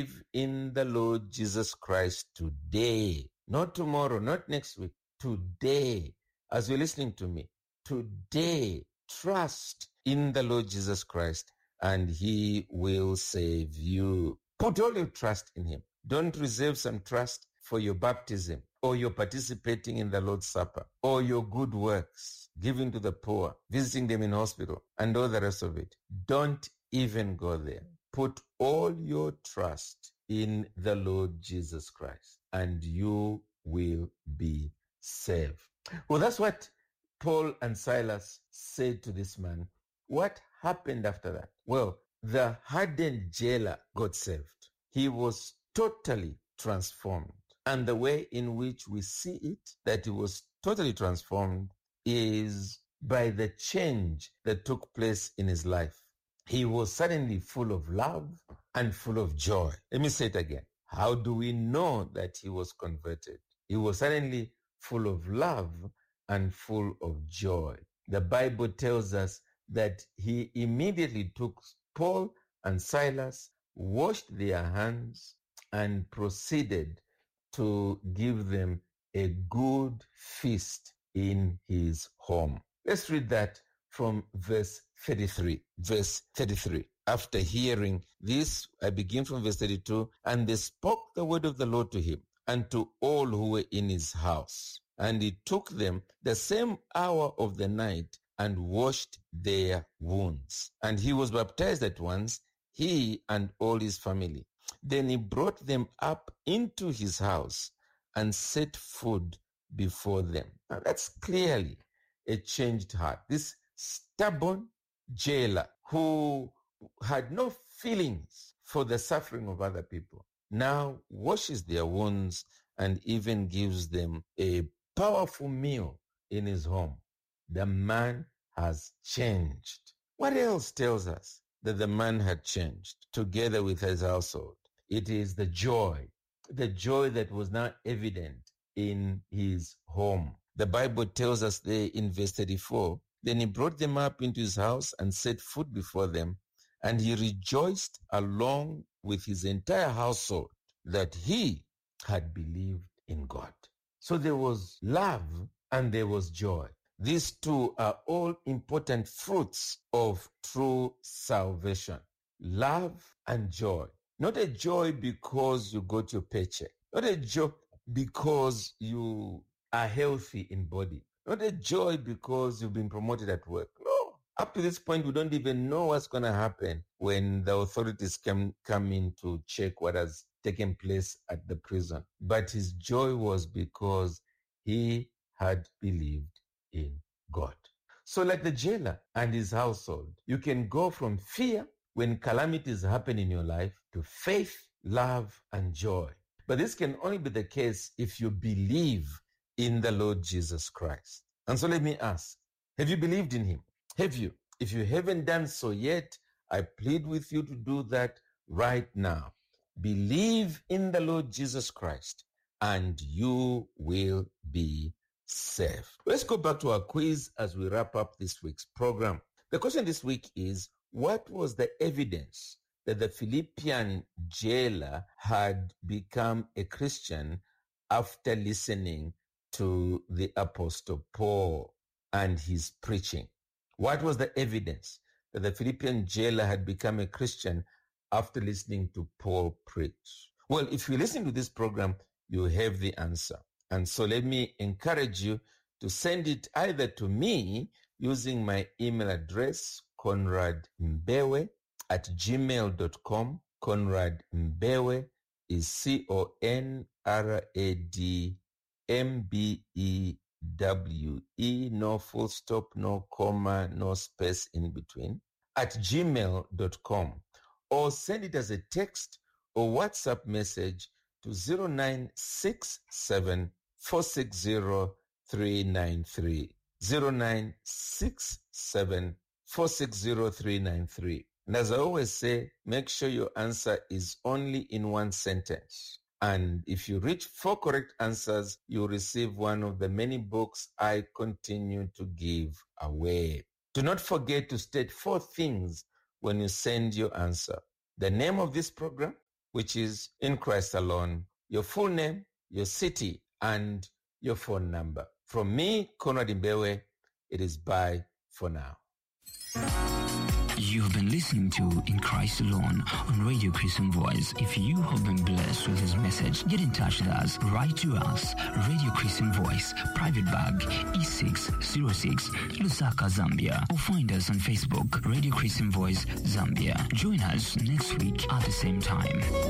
in the Lord Jesus Christ today, not tomorrow, not next week, today, as you're listening to me, today, trust in the Lord Jesus Christ and he will save you. Put all your trust in him. Don't reserve some trust for your baptism or your participating in the Lord's Supper or your good works, giving to the poor, visiting them in hospital, and all the rest of it. Don't even go there. Put all your trust in the Lord Jesus Christ and you will be saved. Well, that's what Paul and Silas said to this man. What happened after that? Well, the hardened jailer got saved. He was totally transformed. And the way in which we see it, that he was totally transformed, is by the change that took place in his life. He was suddenly full of love and full of joy. Let me say it again. How do we know that he was converted? He was suddenly full of love and full of joy. The Bible tells us that he immediately took Paul and Silas, washed their hands, and proceeded to give them a good feast in his home. Let's read that from verse 33. Verse 33. After hearing this, I begin from verse 32. And they spoke the word of the Lord to him and to all who were in his house. And he took them the same hour of the night and washed their wounds. And he was baptized at once, he and all his family. Then he brought them up into his house and set food before them. Now that's clearly a changed heart. This stubborn jailer who had no feelings for the suffering of other people now washes their wounds and even gives them a powerful meal in his home. The man has changed. What else tells us that the man had changed together with his household? It is the joy that was now evident in his home. The Bible tells us there in verse 34, then he brought them up into his house and set food before them, and he rejoiced along with his entire household that he had believed in God. So there was love and there was joy. These two are all important fruits of true salvation. Love and joy. Not a joy because you got your paycheck. Not a joy because you are healthy in body. Not a joy because you've been promoted at work. No. Up to this point, we don't even know what's going to happen when the authorities come in to check what has taken place at the prison. But his joy was because he had believed in God. So like the jailer and his household, you can go from fear when calamities happen in your life to faith, love, and joy. But this can only be the case if you believe in the Lord Jesus Christ. And so let me ask, have you believed in him? Have you? If you haven't done so yet, I plead with you to do that right now. Believe in the Lord Jesus Christ and you will be saved. Let's go back to our quiz as we wrap up this week's program. The question this week is, what was the evidence that the Philippian jailer had become a Christian after listening to the Apostle Paul and his preaching? What was the evidence that the Philippian jailer had become a Christian after listening to Paul preach? Well, if you listen to this program, you have the answer. And so let me encourage you to send it either to me using my email address, conradmbewe@gmail.com. Conrad Mbewe is CONRADMBEWE, no full stop, no comma, no space in between, @gmail.com. Or send it as a text or WhatsApp message to 0967 460 393. 0967 460 393. And as I always say, make sure your answer is only in one sentence. And if you reach 4 correct answers, you'll receive one of the many books I continue to give away. Do not forget to state 4 things when you send your answer: the name of this program, which is in Christ alone, your full name, your city, and your phone number. From me, Conrad Mbewe, it is bye for now. You've been listening to In Christ Alone on Radio Christian Voice. If you have been blessed with this message, get in touch with us. Write to us, Radio Christian Voice, Private Bag, E606, Lusaka, Zambia. Or find us on Facebook, Radio Christian Voice, Zambia. Join us next week at the same time.